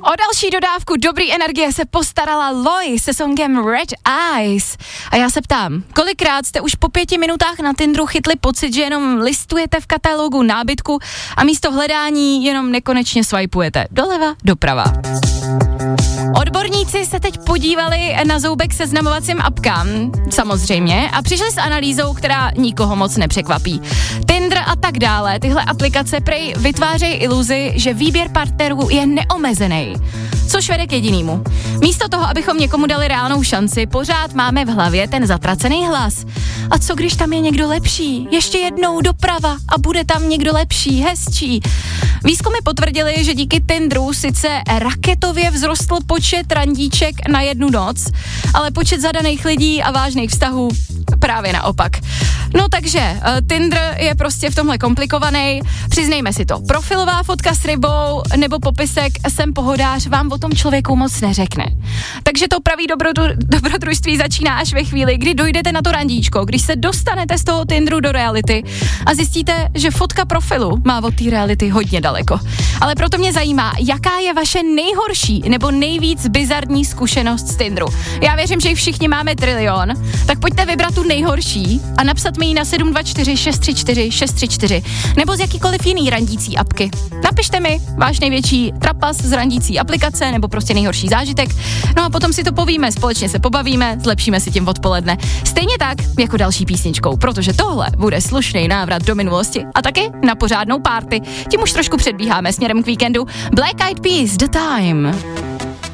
O další dodávku dobrý energie se postarala Loi se songem Red Eyes. A já se ptám, kolikrát jste už po 5 minutách na Tinderu chytli pocit, že jenom listujete v katalogu nábytku a místo hledání jenom nekonečně swipujete doleva, doprava. Odborníci se teď podívali na zoubek seznamovacím apkám, samozřejmě, a přišli s analýzou, která nikoho moc nepřekvapí. Tinder a tak dále, tyhle aplikace prej vytvářejí iluzi, že výběr partnerů je neomezený. Což vede k jedinému. Místo toho, abychom někomu dali reálnou šanci, pořád máme v hlavě ten zatracený hlas. A co když tam je někdo lepší? Ještě jednou doprava a bude tam někdo lepší, hezčí. Výzkumy potvrdily, že díky Tinderu sice raketově vzrostl počet randíček na jednu noc, ale počet zadaných lidí a vážných vztahů právě naopak. No takže, Tinder je prostě v tomhle komplikovaný, přiznejme si to, profilová fotka s rybou nebo popisek jsem pohodář vám o tom člověku moc neřekne. Takže to pravý dobrodružství začíná až ve chvíli, kdy dojdete na to randíčko, když se dostanete z toho Tinderu do reality a zjistíte, že fotka profilu má od té reality hodně daleko. Ale proto mě zajímá, jaká je vaše nejhorší nebo nejvíc bizarní zkušenost z Tinderu. Já věřím, že jich všichni máme trilion, tak pojďte vybrat tu nejhorší a napsat mi ji na 724 634 634 nebo z jakýkoliv jiný randící apky. Napište mi váš největší trapas z randící aplikace nebo prostě nejhorší zážitek. No a potom si to povíme, společně se pobavíme, zlepšíme si tím odpoledne. Stejně tak jako další písničkou, protože tohle bude slušný návrat do minulosti a taky na pořádnou party. Tím už trošku předbíháme směrem k víkendu. Black Eyed Peas, The Time.